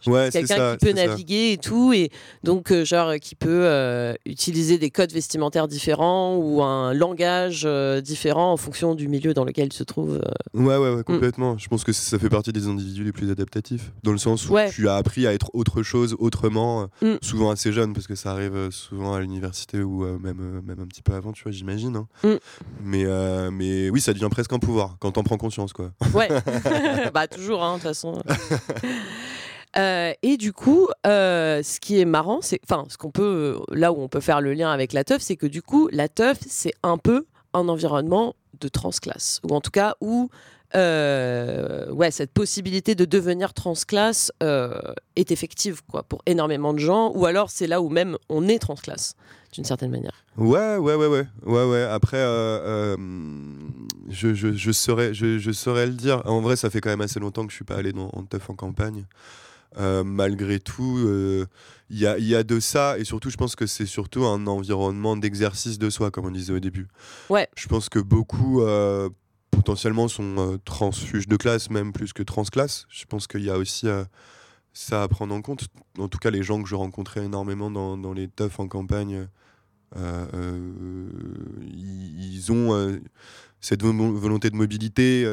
Ouais, C'est c'est quelqu'un ça. qui peut C'est ça. naviguer et tout, et donc genre qui peut utiliser des codes vestimentaires différents ou un langage différent en fonction du milieu dans lequel il se trouve. Ouais, complètement. Je pense que ça fait partie des individus les plus adaptatifs, dans le sens où Ouais. tu as appris à être autre chose, autrement, Mm. souvent assez jeune, parce que ça arrive souvent à l'université ou même un petit peu avant, tu vois, j'imagine. Hein. Mm. Mais oui, ça devient presque un pouvoir quand t'en prends conscience, quoi. Ouais, bah toujours, hein, de toute façon. Et du coup, ce qui est marrant, c'est, enfin, là où on peut faire le lien avec la teuf, c'est que du coup, la teuf, c'est un peu un environnement de transclasse, ou en tout cas où cette possibilité de devenir transclasse est effective, quoi, pour énormément de gens, ou alors c'est là où même on est transclasse, d'une certaine manière. Ouais. Après, je saurais le dire. En vrai, ça fait quand même assez longtemps que je suis pas allé en teuf en campagne. Malgré tout, il y a de ça, et surtout, je pense que c'est surtout un environnement d'exercice de soi, comme on disait au début. Ouais. Je pense que beaucoup, potentiellement, sont transfuges de classe, même plus que transclasse. Je pense qu'il y a aussi ça à prendre en compte. En tout cas, les gens que je rencontrais énormément dans les teufs en campagne, ils ont cette volonté de mobilité,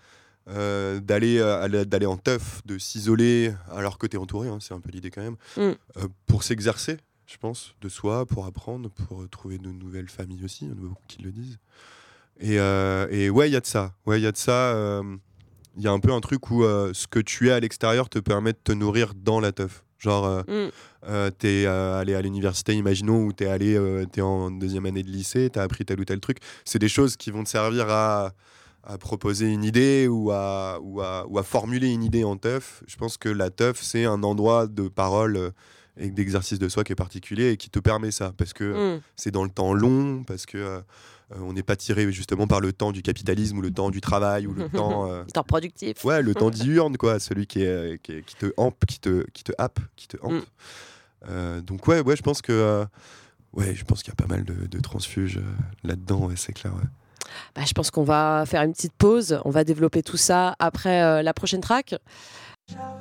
d'aller en teuf, de s'isoler alors que t'es entouré, hein, c'est un peu l'idée quand même, pour s'exercer, je pense, de soi, pour apprendre, pour trouver de nouvelles familles aussi, il y en a beaucoup qui le disent. Et ouais, il y a de ça. Il y a un peu un truc où ce que tu es à l'extérieur te permet de te nourrir dans la teuf. Genre, t'es allé à l'université, imaginons, où t'es en deuxième année de lycée, t'as appris tel ou tel truc. C'est des choses qui vont te servir à proposer une idée ou à formuler une idée en teuf. Je pense que la teuf, c'est un endroit de parole et d'exercice de soi qui est particulier et qui te permet ça, parce que c'est dans le temps long, parce que on n'est pas tiré justement par le temps du capitalisme ou le temps du travail ou le temps... le temps productif. Ouais, le temps diurne, quoi, celui qui te hampe, qui te happe, qui te hante. Donc ouais, je pense que... je pense qu'il y a pas mal de transfuges là-dedans, ouais, c'est clair, ouais. Bah, je pense qu'on va faire une petite pause. On va développer tout ça après la prochaine track.